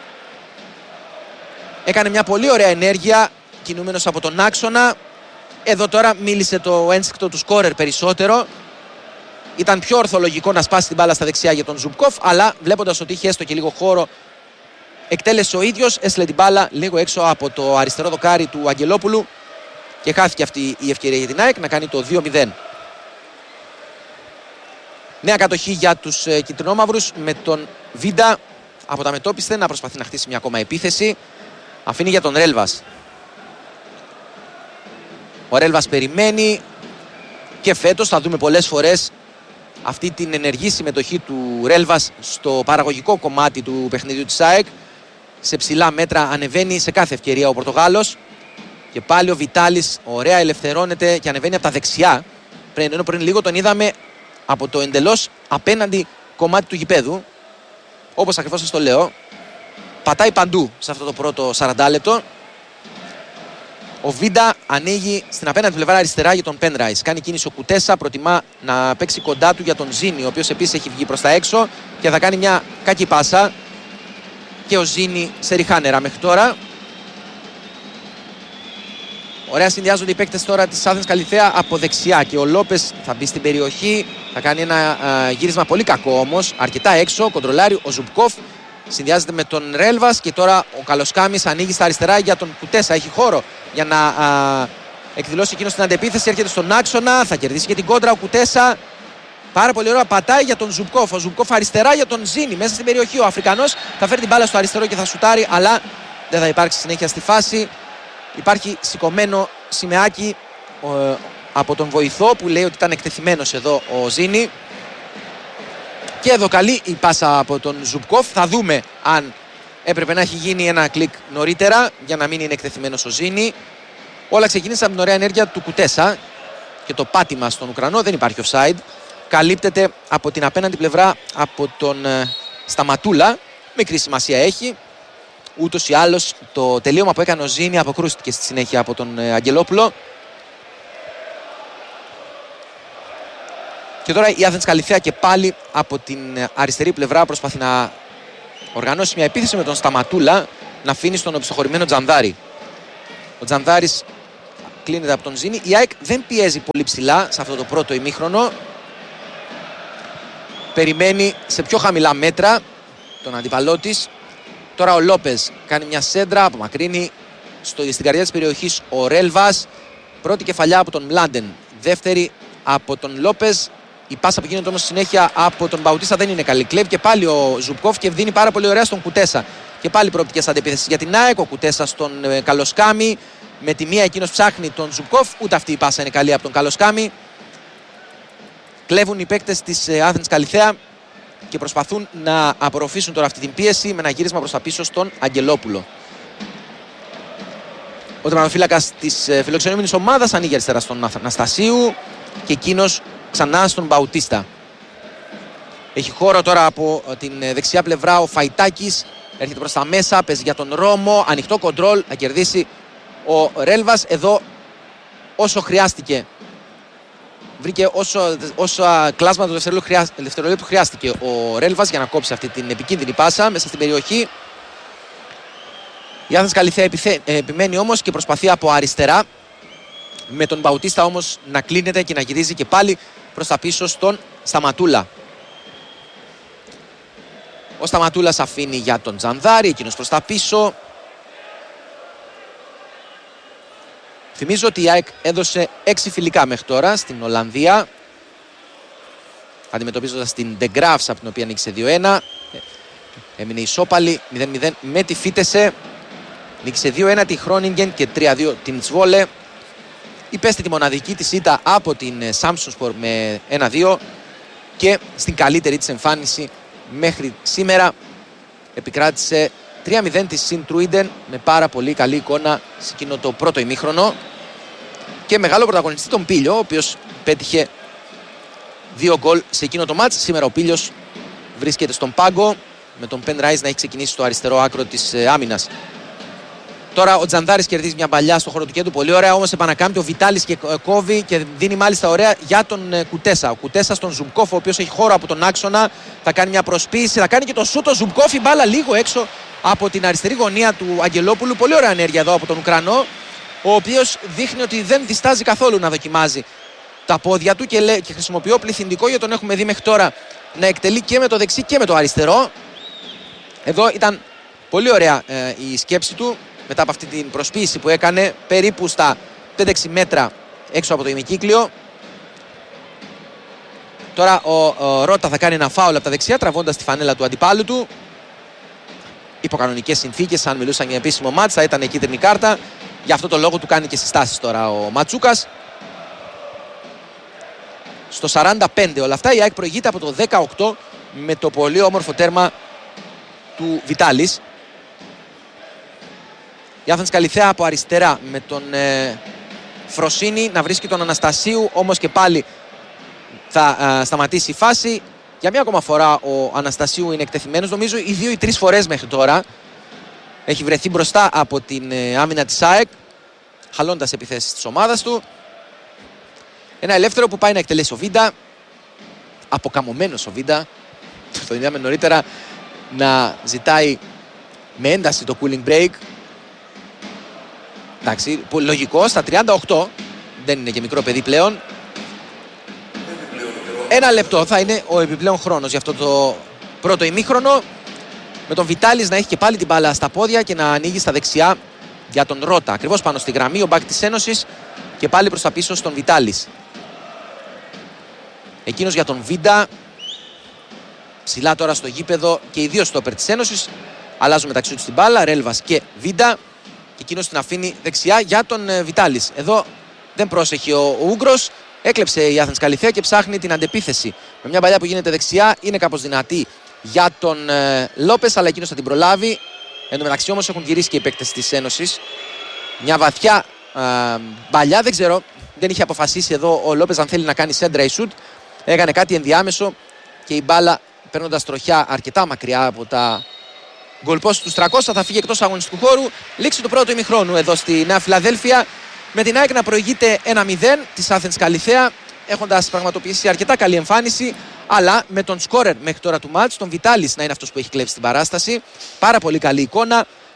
Έκανε μια πολύ ωραία ενέργεια κινούμενος από τον άξονα. Εδώ τώρα μίλησε το ένστικτο του σκόρερ περισσότερο. Ήταν πιο ορθολογικό να σπάσει την μπάλα στα δεξιά για τον Ζουμπκόφ, αλλά βλέποντας ότι είχε έστω και λίγο χώρο, εκτέλεσε ο ίδιος, έστειλε την μπάλα λίγο έξω από το αριστερό δοκάρι του Αγγελόπουλου και χάθηκε αυτή η ευκαιρία για την ΑΕΚ να κάνει το δύο μηδέν. Νέα κατοχή για τους ε, κυτρινόμαυρους με τον Βίντα από τα μετώπιστε να προσπαθεί να χτίσει μια ακόμα επίθεση. Αφήνει για τον Ρέλβας. Ο Ρέλβας περιμένει και φέτος θα δούμε πολλές φορές αυτή την ενεργή συμμετοχή του Ρέλβας στο παραγωγικό κομμάτι του παιχνιδιού της ΑΕΚ. Σε ψηλά μέτρα ανεβαίνει σε κάθε ευκαιρία ο Πορτογάλος. Και πάλι ο Βιτάλης ωραία ελευθερώνεται και ανεβαίνει από τα δεξιά. Πριν, ενώ πριν λίγο τον είδαμε από το εντελώς απέναντι κομμάτι του γηπέδου. Όπως ακριβώς σας το λέω. Πατάει παντού σε αυτό το πρώτο σαράντα λεπτό. Ο Βίντα ανοίγει στην απέναντι πλευρά αριστερά για τον Πενράις. Κάνει κίνηση ο Κουτέσα, προτιμά να παίξει κοντά του για τον Ζήνη, ο οποίος επίσης έχει βγει προς τα έξω και θα κάνει μια κακή πάσα. Και ο Ζήνη σε ριχά νερά μέχρι τώρα. Ωραία συνδυάζονται οι παίκτες τώρα της Άθλησης Καλυθέα από δεξιά και ο Λόπες θα μπει στην περιοχή. Θα κάνει ένα α, γύρισμα πολύ κακό όμως, αρκετά έξω, κοντρολάρει ο Ζουμπκόφ. Συνδυάζεται με τον Ρέλβας και τώρα ο Καλοσκάμης ανοίγει στα αριστερά για τον Κουτέσα. Έχει χώρο για να α, εκδηλώσει εκείνο την αντεπίθεση. Έρχεται στον άξονα, θα κερδίσει και την κόντρα ο Κουτέσα. Πάρα πολύ ωραία, πατάει για τον Ζουμπκόφ. Ο Ζουμπκόφ αριστερά για τον Ζήνη. Μέσα στην περιοχή ο Αφρικανός θα φέρει την μπάλα στο αριστερό και θα σουτάρει, αλλά δεν θα υπάρξει συνέχεια στη φάση. Υπάρχει σηκωμένο σημαίακι ε, από τον βοηθό που λέει ότι ήταν εκτεθειμένος εδώ ο Ζήνη. Και εδώ καλή η πάσα από τον Ζουμπκόφ. Θα δούμε αν έπρεπε να έχει γίνει ένα κλικ νωρίτερα για να μην είναι εκτεθειμένος ο Ζήνη. Όλα ξεκίνησαν από την ωραία ενέργεια του Κουτέσα και το πάτημα στον Ουκρανό. Δεν υπάρχει offside. Καλύπτεται από την απέναντι πλευρά από τον ε, Σταματούλα. Μικρή σημασία έχει. Ούτως ή άλλως το τελείωμα που έκανε ο Ζήνη αποκρούστηκε στη συνέχεια από τον ε, Αγγελόπουλο. Και τώρα η Άθληση Καλυθέα και πάλι από την αριστερή πλευρά προσπαθεί να οργανώσει μια επίθεση με τον Σταματούλα. να αφήνει στον οπισθοχωρημένο Τζανδάρη. Ο Τζανδάρης κλείνεται από τον Ζήνη. Η ΑΕΚ δεν πιέζει πολύ ψηλά σε αυτό το πρώτο ημίχρονο. Περιμένει σε πιο χαμηλά μέτρα τον αντίπαλό της. Τώρα ο Λόπες κάνει μια σέντρα, απομακρύνει στο, στην καρδιά της περιοχής ο Ρέλβας. Πρώτη κεφαλιά από τον Μλάντεν, δεύτερη από τον Λόπες. Η πάσα που γίνεται όμως συνέχεια από τον Μπαουτίστα δεν είναι καλή. Κλέβει και πάλι ο Ζουμπκόφ και δίνει πάρα πολύ ωραία στον Κουτέσα. Και πάλι προοπτικές αντεπίθεσεις για την ΑΕΚ. Ο Κουτέσα στον ε, Καλοσκάμι. Με τη μία εκείνος ψάχνει τον Ζουμπκόφ. Ούτε αυτή η πάσα είναι καλή από τον Καλοσκάμι. Κλέβουν οι παίκτες της ε, Άθενς Καλιθέα και προσπαθούν να απορροφήσουν τώρα αυτή την πίεση με ένα γύρισμα προς τα πίσω στον Αγγελόπουλο. Ο τερματοφύλακας της ε, φιλοξενούμενης ομάδας ανοίγει αριστερά στον Αναστασίου και εκείνος ξανά στον Μπαουτίστα. Έχει χώρο τώρα από την δεξιά πλευρά ο Φαϊτάκης. Έρχεται προς τα μέσα, παίζει για τον Ρώμο. Ανοιχτό κοντρόλ, θα κερδίσει ο Ρέλβας. Εδώ όσο χρειάστηκε, βρήκε όσο, όσο κλάσμα του δευτερολέπτου χρειάστηκε ο Ρέλβας για να κόψει αυτή την επικίνδυνη πάσα μέσα στην περιοχή. Η Άθενς Καλιθέα επιμένει όμως και προσπαθεί από αριστερά. Με τον Μπαουτίστα όμως να κλείνεται και να γυρίζει και πάλι προς τα πίσω στον Σταματούλα. Ο Σταματούλας αφήνει για τον Τζανδάρη, εκείνος προς τα πίσω. Θυμίζω ότι η ΑΕΚ έδωσε έξι φιλικά μέχρι τώρα στην Ολλανδία, αντιμετωπίζοντας την De Graafs, από την οποία νίκησε δύο ένα. Έμεινε ισόπαλη μηδέν μηδέν με τη Φίτεσε. Νίκησε δύο ένα τη Χρόνιγκεν και τρία δύο την Τσβόλε. Υπέστη τη μοναδική της ήττα από την Samsunspor με ένα δύο και στην καλύτερη της εμφάνιση μέχρι σήμερα επικράτησε τρία μηδέν της Σιντρούιντεν με πάρα πολύ καλή εικόνα σε εκείνο το πρώτο ημίχρονο και μεγάλο πρωταγωνιστή τον Πίλιο, ο οποίος πέτυχε δύο γκολ σε εκείνο το μάτς. Σήμερα ο Πίλιος βρίσκεται στον πάγκο με τον Πεν Ράις να έχει ξεκινήσει στο αριστερό άκρο της άμυνας. Τώρα ο Τζανδάρης κερδίζει μια παλιά στο χώρο του κέντρου. Πολύ ωραία όμως επανακάμπτει ο Βιτάλης και κόβει και δίνει μάλιστα ωραία για τον Κουτέσα. Ο Κουτέσα στον Ζουμπκόφ, ο οποίος έχει χώρο από τον άξονα. Θα κάνει μια προσποίηση, θα κάνει και το σούτ. Ο Ζουμπκόφ, η μπάλα λίγο έξω από την αριστερή γωνία του Αγγελόπουλου. Πολύ ωραία ενέργεια εδώ από τον Ουκρανό, ο οποίος δείχνει ότι δεν διστάζει καθόλου να δοκιμάζει τα πόδια του και, λέ, και χρησιμοποιώ πληθυντικό, γιατί τον έχουμε δει μέχρι τώρα να εκτελεί και με το δεξί και με το αριστερό. Εδώ ήταν πολύ ωραία ε, η σκέψη του μετά από αυτή την προσποίηση που έκανε περίπου στα πέντε έξι μέτρα έξω από το ημικύκλιο. Τώρα ο, ο Ρώτα θα κάνει ένα φάουλ από τα δεξιά, τραβώντας τη φανέλα του αντιπάλου του. Υπό κανονικές συνθήκες, αν μιλούσαν για επίσημο μάτς, θα ήταν κίτρινη κάρτα. Γι' αυτό το λόγο του κάνει και συστάσεις τώρα ο Ματσούκας. Στο σαράντα πέντε όλα αυτά, η ΑΕΚ προηγείται από το δεκαοκτώ με το πολύ όμορφο τέρμα του Βιτάλης. Η Άθενς Καλιθέα από αριστερά με τον ε, Φροσίνη να βρίσκει τον Αναστασίου, όμως και πάλι θα ε, σταματήσει η φάση. Για μια ακόμα φορά ο Αναστασίου είναι εκτεθειμένος, νομίζω οι δύο ή τρεις φορές μέχρι τώρα. Έχει βρεθεί μπροστά από την ε, άμυνα της ΑΕΚ, χαλώντας επιθέσεις της ομάδας του. Ένα ελεύθερο που πάει να εκτελέσει ο Βίντα. Αποκαμωμένος ο Βίντα. Το είδαμε νωρίτερα να ζητάει με ένταση το cooling break. Εντάξει, λογικό, στα τριάντα οκτώ, δεν είναι και μικρό παιδί πλέον. Ένα λεπτό θα είναι ο επιπλέον χρόνος για αυτό το πρώτο ημίχρονο. Με τον Βιτάλης να έχει και πάλι την μπάλα στα πόδια και να ανοίγει στα δεξιά για τον Ρώτα. Ακριβώς πάνω στη γραμμή, ο μπακ της Ένωσης και πάλι προς τα πίσω στον Βιτάλης. Εκείνος για τον Βίντα. Ψηλά τώρα στο γήπεδο και οι δύο στόπερ της Ένωσης. Αλλάζουν μεταξύ τους την μπάλα, Ρέλβας και Βίντα. Και εκείνος την αφήνει δεξιά για τον Βιτάλης. Εδώ δεν πρόσεχε ο, ο Ούγκρος. Έκλεψε η Άθενς Καλιθέα και ψάχνει την αντεπίθεση. Με μια παλιά που γίνεται δεξιά, είναι κάπως δυνατή για τον ε, Λόπες, αλλά εκείνος θα την προλάβει. Εν τω μεταξύ όμως έχουν γυρίσει και οι παίκτες της Ένωσης. Μια βαθιά ε, παλιά, δεν ξέρω, δεν είχε αποφασίσει εδώ ο Λόπες αν θέλει να κάνει σέντρα ή σουτ. Έκανε κάτι ενδιάμεσο και η μπάλα, παίρνοντας τροχιά αρκετά μακριά από τα γκολπόστ του τριακόσια, θα φύγει εκτός αγωνιστικού χώρου. Λήξη του πρώτου ημιχρόνου εδώ στη Νέα Φιλαδέλφια, με την ΑΕΚ να προηγείται ένα μηδέν της Άθενς Καλιθέα, έχοντας πραγματοποιήσει αρκετά καλή εμφάνιση, αλλά με τον σκόρερ μέχρι τώρα του μάτς, τον Βιτάλης, να είναι αυτός που έχει κλέψει την παράσταση. Πάρα πολύ καλή εικόνα,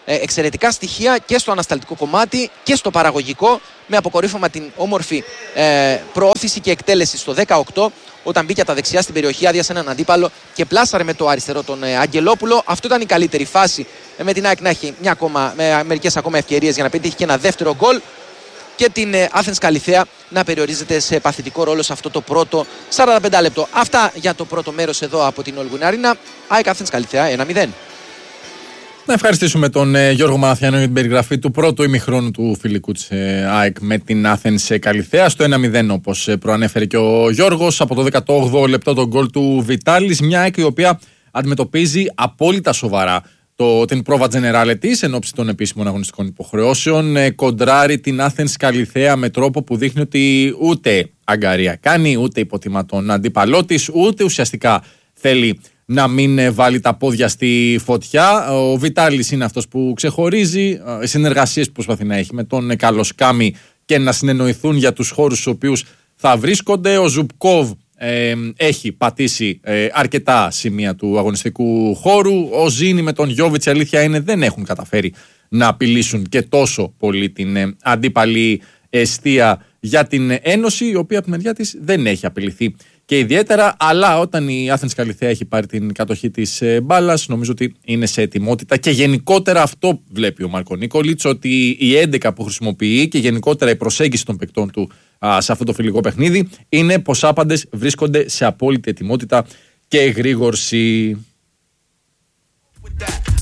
εξαιρετικά στοιχεία και στο ανασταλτικό κομμάτι και στο παραγωγικό, με αποκορύφωμα την όμορφη ε, προώθηση και εκτέλεση στο δεκαοκτώ, όταν μπήκε από τα δεξιά στην περιοχή, άδειασε έναν αντίπαλο και πλάσαρε με το αριστερό τον ε, Αγγελόπουλο. Αυτό ήταν η καλύτερη φάση, ε, με την ΑΕΚ να έχει μια ακόμα, με μερικές ακόμα ευκαιρίες για να πετύχει και ένα δεύτερο γκολ, και την ε, Athens Καλιθέα να περιορίζεται σε παθητικό ρόλο σε αυτό το πρώτο σαράντα πέντε λεπτό. Αυτά για το πρώτο μέρος εδώ από την Όλγου Αρένα. ΑΕΚ Athens Καλιθέα ένα μηδέν. Να ευχαριστήσουμε τον ε, Γιώργο Μαναθιανό για την περιγραφή του πρώτου ημιχρόνου του φιλικού της ε, ΑΕΚ με την Athens Καλιθέα. Στο ένα μηδέν, όπως ε, προανέφερε και ο Γιώργος, από το δεκαοκτώ λεπτό τον γκολ του Βιτάλης. Μια ΑΕΚ η οποία αντιμετωπίζει απόλυτα σοβαρά το, την πρόβα Τζενεράλε της εν ώψη των επίσημων αγωνιστικών υποχρεώσεων. Ε, κοντράρει την Athens Καλιθέα με τρόπο που δείχνει ότι ούτε αγκαρία κάνει, ούτε υποτιμά τον αντίπαλό της, ούτε ουσιαστικά θέλει να μην βάλει τα πόδια στη φωτιά. Ο Βιτάλης είναι αυτός που ξεχωρίζει. Οι συνεργασίες που προσπαθεί να έχει με τον Καλοσκάμι και να συνεννοηθούν για τους χώρους στους οποίους θα βρίσκονται. Ο Ζουπκόβ ε, έχει πατήσει ε, αρκετά σημεία του αγωνιστικού χώρου. Ο Ζήνη με τον Γιώβιτς, η αλήθεια είναι, δεν έχουν καταφέρει να απειλήσουν και τόσο πολύ την ε, αντίπαλη εστία για την Ένωση, η οποία από την μεριά της δεν έχει απειληθεί και ιδιαίτερα, αλλά όταν η Athens Καλιθέα έχει πάρει την κατοχή της ε, μπάλας, νομίζω ότι είναι σε ετοιμότητα, και γενικότερα αυτό βλέπει ο Μάρκο Νίκολιτς, ότι οι έντεκα που χρησιμοποιεί και γενικότερα η προσέγγιση των παικτών του α, σε αυτό το φιλικό παιχνίδι είναι πως άπαντες βρίσκονται σε απόλυτη ετοιμότητα και εγρήγορση.